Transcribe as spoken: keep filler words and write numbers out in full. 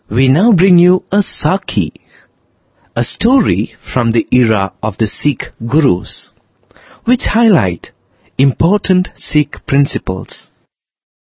We now bring you a Sakhi, a story from the era of the Sikh Gurus, which highlight important Sikh principles.